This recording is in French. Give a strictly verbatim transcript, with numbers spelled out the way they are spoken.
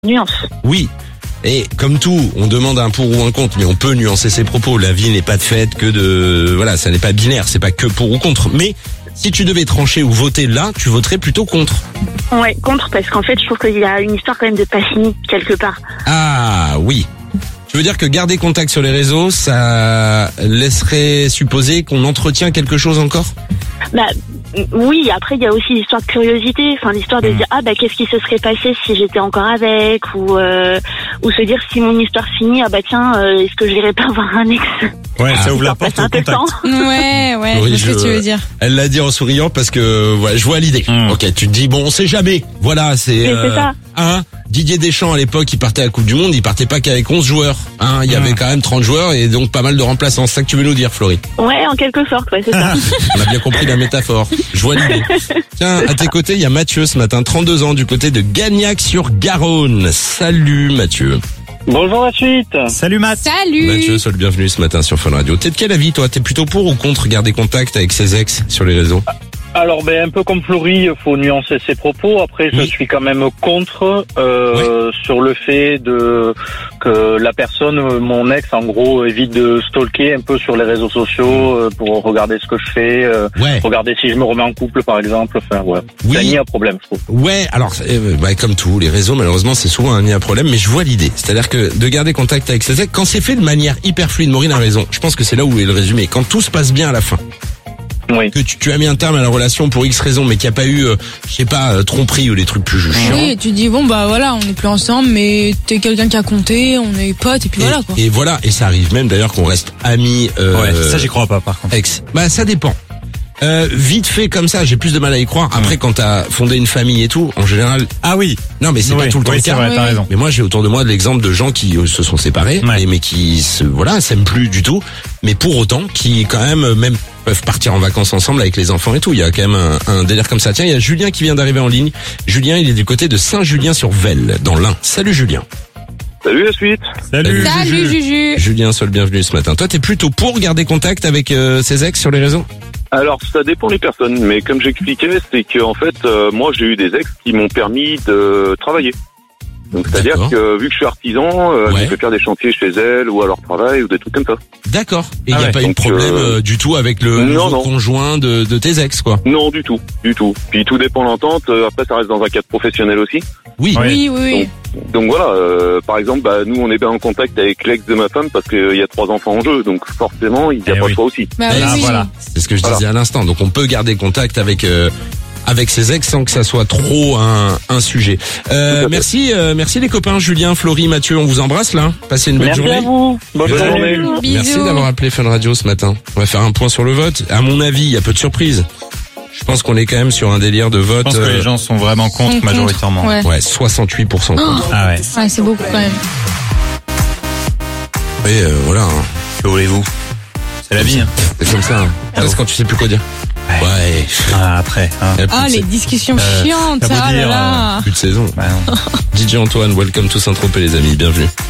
nuance. Oui. Et comme tout, on demande un pour ou un contre, mais on peut nuancer ses propos. La vie n'est pas de fait que de... Voilà, ça n'est pas binaire, c'est pas que pour ou contre. Mais si tu devais trancher ou voter là, tu voterais plutôt contre. Ouais, contre, parce qu'en fait, je trouve qu'il y a une histoire quand même de pas finie, quelque part. Ah oui. Tu veux dire que garder contact sur les réseaux, ça laisserait supposer qu'on entretient quelque chose encore ? Bah oui, après il y a aussi l'histoire de curiosité, enfin l'histoire de mmh. dire ah bah qu'est-ce qui se serait passé si j'étais encore avec, ou euh, ou se dire si mon histoire finit, ah bah tiens euh, est-ce que j'irais pas voir un ex. Ouais, ah, ça ouvre la porte au contact. Ouais, ouais, oui, je sais ce que tu veux dire. Elle l'a dit en souriant parce que ouais, je vois l'idée. Mmh. Ok, tu te dis bon, on sait jamais. Voilà, c'est. Euh, c'est ça. Hein, Didier Deschamps à l'époque, il partait à la Coupe du Monde, il partait pas qu'avec onze joueurs. Hein, il y mmh. avait quand même trente joueurs et donc pas mal de remplaçants. C'est ça que tu veux nous dire, Florie ? Ouais, en quelque sorte, ouais, c'est ça. On a bien compris la métaphore. Je vois l'idée. Tiens, à tes côtés, il y a Mathieu ce matin, trente-deux ans, du côté de Gagnac-sur-Garonne. Salut Mathieu. Bonjour la suite. Salut Matt. Salut. Mathieu, sois le bienvenu ce matin sur Fun Radio. T'es de quel avis toi ? T'es plutôt pour ou contre garder contact avec ses ex sur les réseaux ? Alors ben un peu comme Florie, faut nuancer ses propos. Après, je oui. suis quand même contre euh, oui. sur le fait de que la personne, mon ex, en gros, évite de stalker un peu sur les réseaux sociaux euh, pour regarder ce que je fais, euh, ouais. regarder si je me remets en couple, par exemple. Enfin, ouais. Oui. C'est un nid à problème, je trouve. Ouais, alors euh, bah, comme tout, les réseaux, malheureusement, c'est souvent un nid à problème. Mais je vois l'idée, c'est-à-dire que de garder contact avec ses ex, quand c'est fait de manière hyper fluide, Maureen a raison. Je pense que c'est là où est le résumé. Quand tout se passe bien à la fin. Oui. Que tu, tu as mis un terme à la relation pour X raisons, mais qu'il n'y a pas eu, euh, je sais pas, euh, tromperie ou des trucs plus chiants. Oui, et tu dis bon bah voilà, on n'est plus ensemble, mais t'es quelqu'un qui a compté, on est potes et puis et, voilà quoi. Et voilà, et ça arrive même d'ailleurs qu'on reste amis. Euh, ouais, ça j'y crois pas par contre. Ex. Bah ça dépend. Euh, vite fait comme ça, j'ai plus de mal à y croire. Après, mmh. quand t'as fondé une famille et tout, en général. Ah oui. Non, mais c'est oui, pas tout le temps oui, le cas. Vrai, t'as raison. Mais moi, j'ai autour de moi de l'exemple de gens qui euh, se sont séparés, ouais. mais, mais qui se, voilà, s'aiment plus du tout. Mais pour autant, qui quand même, même peuvent partir en vacances ensemble avec les enfants et tout. Il y a quand même un, un délire comme ça. Tiens, il y a Julien qui vient d'arriver en ligne. Julien, il est du côté de Saint-Julien-sur-Vesle, dans l'Ain. Salut Julien. Salut la suite. Salut, Salut Juju. Juju. Julien, sois le bienvenu ce matin. Toi, t'es plutôt pour garder contact avec euh, ses ex sur les réseaux ? Alors, ça dépend des personnes, mais comme j'expliquais, c'est que en fait, euh, moi, j'ai eu des ex qui m'ont permis de travailler. Donc, c'est-à-dire D'accord. que vu que je suis artisan, euh, ouais. je peux faire des chantiers chez elles ou à leur travail ou des trucs comme ça. D'accord. Et il ah n'y a ouais. pas eu de problème euh... euh, du tout avec le non, non. conjoint de, de tes ex, quoi ? Non, du tout, du tout. Puis tout dépend de l'entente. Euh, après, ça reste dans un cadre professionnel aussi. Oui, oui, oui. oui. Donc, donc voilà, euh, par exemple, bah, nous, on est bien en contact avec l'ex de ma femme parce qu'il y a trois enfants en jeu. Donc forcément, il n'y a eh pas oui. de choix aussi. Bah, ah, oui. voilà. C'est ce que je disais voilà. à l'instant. Donc on peut garder contact avec euh, avec ses ex sans que ça soit trop un, un sujet. Euh, merci, euh, merci les copains, Julien, Florie, Mathieu, on vous embrasse là. Passez une belle Merci journée. à vous. Bonne Bonne journée. Bisous. Merci d'avoir appelé Fun Radio ce matin. On va faire un point sur le vote. À mon avis, il y a peu de surprises. Je pense qu'on est quand même sur un délire de vote. Je pense que euh, les gens sont vraiment contre, contre. majoritairement. Ouais, ouais, soixante-huit pour cent contre. Ah ouais. ouais c'est beaucoup quand même. Oui, euh, voilà. Hein. Que voulez-vous ? C'est la vie. Hein. C'est comme ça. Hein. Ça reste quand tu sais plus quoi dire. Ouais. Ouais. Ah, après. Hein. Il y a plus Ah de les sa- discussions Euh, chiantes, ça veut ah là dire, là. plus de saison. Bah non. D J Antoine, welcome to Saint-Tropez les amis, bienvenue.